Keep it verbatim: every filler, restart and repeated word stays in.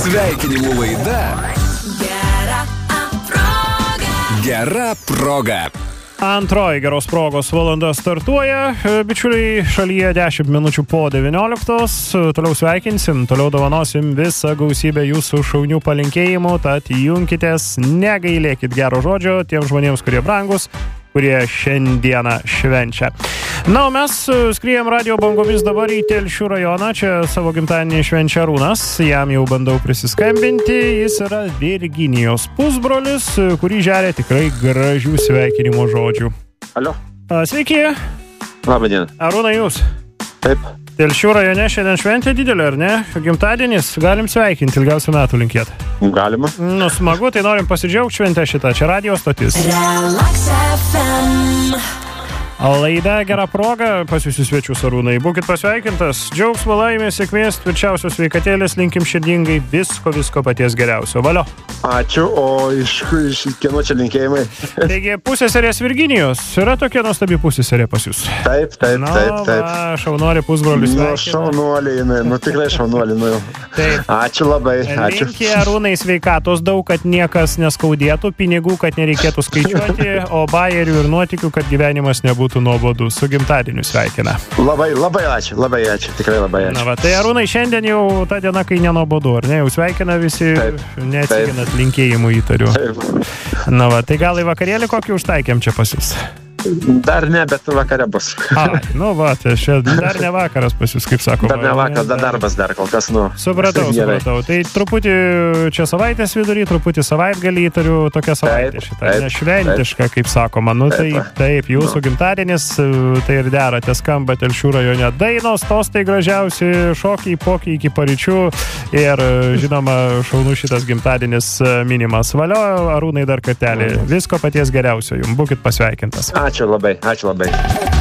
Sveikinimų laida Gera proga. Gera proga. Antroji geros progos valanda startuoja. Bičiuliai, šalyje dešimt minučių po devynioliktos. Toliau sveikinsim, toliau dovanosim visą gausybę jūsų šaunių palinkėjimų. Tad junkitės, negailėkit gero žodžio tiems žmonėms, kurie brangus, kurie šiandieną švenčia. Na, o mes skriejam radio bangomis dabar į Telšių rajoną. Čia savo gimtadienį švenčia Arūnas. Jam jau bandau prisiskambinti. Jis yra Virginijos pusbrolis, kurį žeria tikrai gražių sveikinimo žodžių. Alio. Sveiki. Labą dieną. Arūnai, jūs? Taip. Telšių rajone šiandien šventė didelė, ar ne? Gimtadienis, galim sveikinti, ilgiausių metų linkėt. Galima. Nu, smagu, tai norim pasidžiaugti šventę šitą. Čia radio stotis. Relax F M. Laida Gera proga, pas jūsų svečius Arūnai. Būkit pasveikintas, džiaugsmo, laimės, sėkmės, tvirčiausios sveikatėlės, linkim širdingai visko, visko paties geriausio. Valio. Ačiū, o iš, iš kieno čia linkėjimai? Taigi, pusėserės Virginijos, yra tokia nuostabi pusėserė pas jūs? Taip, taip, Na, taip, taip. va, šaunuolė pusbrolis. Nu, šaunuolė, jinai, nu tikrai šaunuolė, nu. Taip. Ačiū labai, ačiū. Linki Arūnai sveikatos daug, kad niekas neskaudėtų, pinigų, kad nereikėtų skaičiuoti, o bajerių ir nuotikių, kad gyvenimas nebūtų nuobodu. Su gimtadieniu sveikina. Labai, labai ačiū, labai ačiū, tikrai labai ačiū. Na va, tai Arūnai, šiandien jau ta diena, kai nenuobodu, ar ne? Jau sveikina visi, neatsiginat linkėjimų įtariu. Taip. Na va, tai gal į vakarėlį kokį užtaikėm čia pas jūs? Dar ne, bet vakare bus. Ai, nu va, tai šia, dar ne vakaras pas jūs, kaip sakoma. Dar ne vakaras, dar darbas dar kol kas, nu. Supratau, Gerai. supratau. Tai truputį čia savaitės vidurį, truputį savaitgalį įtariu tokia savaitė Taip, šitą. taip, Nešventiška, kaip sakoma. Nu tai Taip. taip, jūsų gimtadienis, tai ir derate, skamba Telšių rajone. Dainos, tostai gražiausi, šokiai, pokiai iki paryčių ir, žinoma, šaunų šitas gimtadienis minimas. Valio, Arūnai, dar kartelį. Visko paties geriausio jums. Būkit pasveikintas. Ačiū labai, ačiū labai.